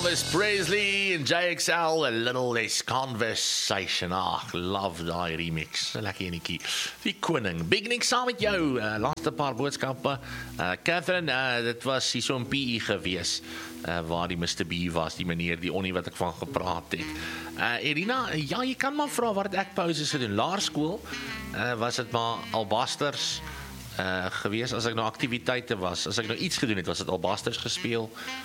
Elvis Presley en JXL, A Little Less Conversation. Ag, love die remix. Lekker enetjie. Die koning. Big Nick saam met jou. Laaste paar boodskappe. Catherine, dit was hier so 'n PE gewees. Waar die Mr. B was, die meneer, die onnie wat ek van gepraat het. Irina, ja, jy kan maar vra wat ek pauses gedoen. Laerskool was dit maar albasters gewees as ek nou aktiwiteite was. As ek nou iets gedoen het, was dit albasters gespeel.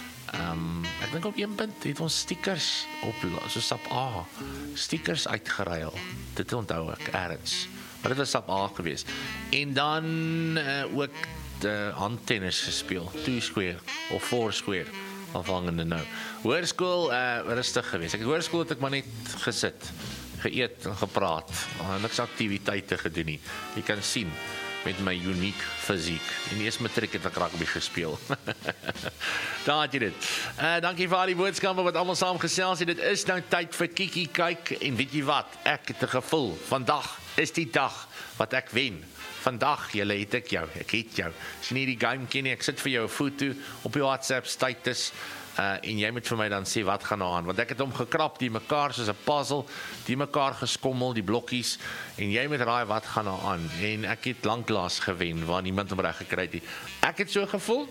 Ek dink op een punt het ons stickers op so SAP A stickers uitgeruil. Dit onthou ek ergens. Maar dit was SAP A gewees. En dan ook de handtennis gespeel, 2 square of 4 square, afhangende nou. Hoërskool rustig gewees. Ek hoërskool het ek maar net gesit, geëet en gepraat. Niks aktiwiteite gedoen nie. Jy kan sien met my uniek fisiek. En eers matriek het ek rugby gespeel. Daar het jy dit. Dankie vir al die boodskappe wat almal saam gesels het. Dit is nou tyd vir Kiki kyk. En weet jy wat? Ek het 'n gevoel. Vandag is die dag wat ek wen. Vandag, julle het ek jou. Ek het jou. As jy nie die game ken nie, ek sit vir jou 'n foto op jou WhatsApp status. En jy moet vir my dan sê wat gaan nou aan, want ek het hom gekrap die mekaar soos 'n puzzle, die mekaar geskommel, die blokkies, en jy moet raai wat gaan nou aan. En ek het lanklaas gewen waar niemand hom reg gekry het nie. Ek het so gevoel.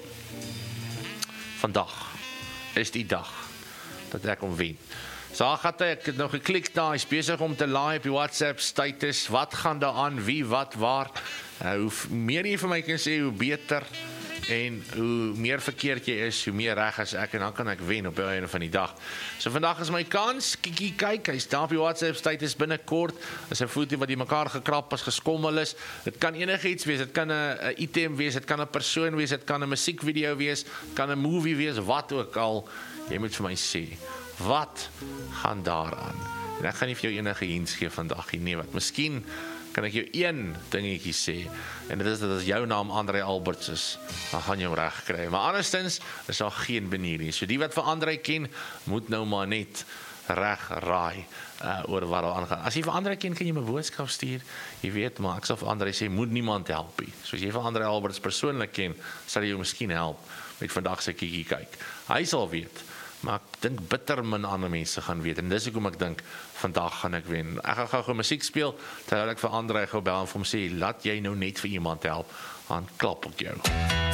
Vandag is die dag dat ek hom wen. So Agatha, ek het nou geklik daar, is besig om te laai op die WhatsApp status. Wat gaan daar aan? Wie, wat, waar? Hoe meer jy vir my kan sê, hoe beter. En hoe meer verkeerd jy is, hoe meer reg is ek, en dan kan ek wen op die einde van die dag. So vandag is my kans, Kiki kyk, hy staan op die WhatsApp status binnekort, is 'n foto wat die mekaar gekrap is, geskommel is. Dit kan enige iets wees, dit kan 'n item wees, dit kan 'n persoon wees, dit kan 'n musiekvideo wees, dit kan 'n movie wees, wat ook al. Jy moet vir my sê, wat gaan daaraan? En ek gaan nie vir jou enige hints gee vandag nie, nee, wat miskien kan ek jou een dingetjie sê, en dit is dat as jou naam André Alberts is, dan gaan jy hom reg kry. Maar andersins is daar geen benieuwd nie. So die wat vir André ken, moet nou maar net reg raai oor wat daar aangaan. As jy vir André ken, kan jy my boodskap stuur. Jy weet, maar ek sal vir André sê, moet niemand help nie. So as jy vir André Alberts persoonlik ken, sal jy jou miskien help met vandag se Kiki kyk. Hy sal weet. Maar ek dink bitter min ander mense gaan weet. En dis hoekom ek dink, vandag gaan ek wen. Ek gaan gou musiek speel, terwyl ek vir André gou bel en vir hom sê, laat jy nou net vir iemand help, dan klap ek jou.